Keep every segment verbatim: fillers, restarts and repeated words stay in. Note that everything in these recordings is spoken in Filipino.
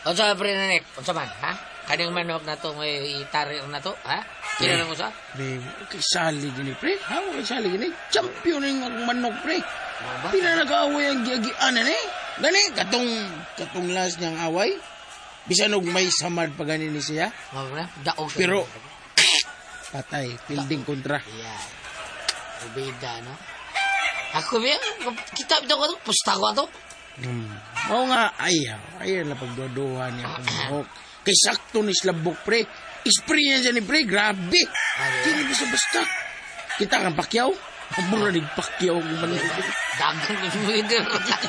Unsa pre nanik? Unsa man, ha? Kaning manok na to may itarir na to, ha? Kina mo sa? Pre, kay sali gini pre. Ha, kay sali gini. Champion ning manok pre. Pila nag-away ang giagian ani. Gani katong katong last niyang away. Bisan og may samad pa gani ni siya. Mabra, daog. Pero patay, fielding kontra. Yeah. Ubeda, no? Ako ba, kita bitaw ka to, pusta ko to. Hmm. Oo nga, ayaw. Ayaw na pagduduhan niya kung mahok. Kay sakto ni Slabok, pre. Ispray yan siya ni pre, grabe. Hindi basta-basta. Kita kang pakyaw. Ang mura ni pakyaw. Dagang ko mo ito.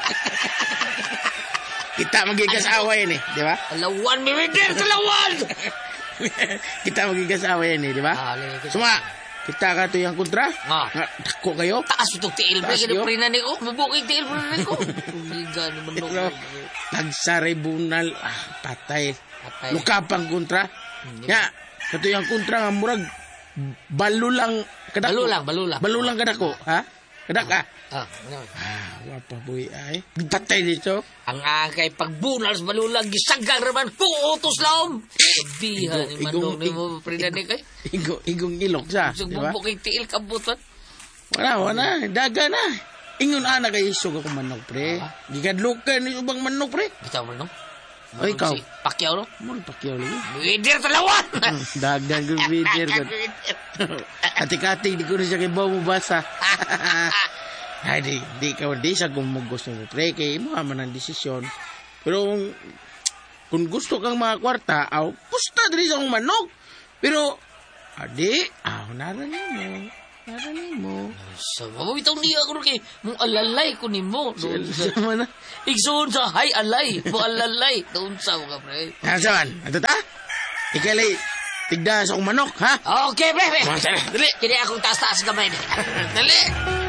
Kita magigasawa yan eh, di ba? Alawan, may winner, talawan! Kita magigasawa yan eh, di ba? Suma, kita ka ito yung kontra. Ah. Dako kayo. Taas itong tiil pa. Kaya prina ni ko. Mabukay tiil pa rin ko. Biga naman nung. Tagsaribunal. Ah, patay. Patay. Lukapang kontra. Ya, ito yung kontra nga murag. Balulang kadako. Balulang, balulang. Balulang kadako. Ha? Kadak ka? Ah, ano? Ah, wapa boy ay. Patay dito. Ang akay pagbunal sa balulang. Gisagang naman. Puutos laom. Sabihan ni Mandong ni mo prina ni kay. Igo, igong ilok siya. Sa Diba? bubukay tiil kabutan. Wala, wala. Daga na. Ingon ana kay isog ako manok, pre. Gigadlukan ni ubang manok, pre. Bitaw mo no? Ay, ikaw. Si Pacquiao no? Mul pakyaw lagi. Winner talawan! Dagan ko video ko. Ati-kati di ko na siya kay bawo mo basa. Ay, di, di ka di sa kung mo gusto mo, pre. Kay mo man ang desisyon. Pero kung, kung gusto kang mga kwarta, aw, pusta diri sa akong manok. Pero, adi, aw, naranin mo. Naranin mo. Sa mo, bitaw niya ako kay mong alalay ko ni mo. Sama na. Igsoon sa hay alay. Mo alalay. Doon sa mga pre. Nasaan? Ato ta? Ikalay, tigda sa akong manok, ha? Okay, pre, pre. Masala, dali. Kini akong taas-taas gamay. Dali.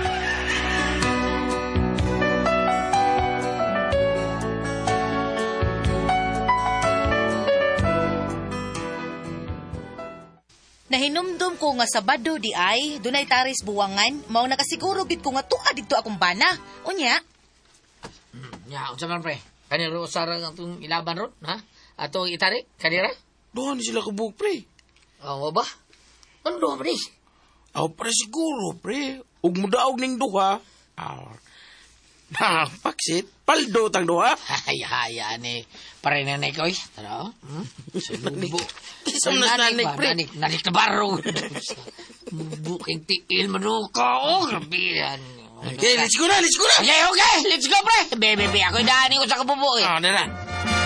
Nahinumdum ko nga Sabado di ay, dunay taris buwangan, mao nakasiguro gid ko nga tuwa didto akong bana. Unya? Ya, unsa man pre? Kaniro sarang atong ilaban ron, ha? Ato itari kanira? Doon sila kabuk, pre. Oo ba? Ano pre? Aw, pre siguro, pre. Ug mudaog ning duha. Aw. Na, paksit. Paldo tang duha. Haya-haya ni pare nanay ko, eh. Tara, hmm? Subo. Isang nas nanik, pre. Nanik, nanik na baro. Buking tiil, manuka. Oh, grabe yan. Okay, let's go na, let's go na. Okay, okay, let's go, pre. Bebe, bebe, ako daanin ko sa kabubo, eh. Ah, na na.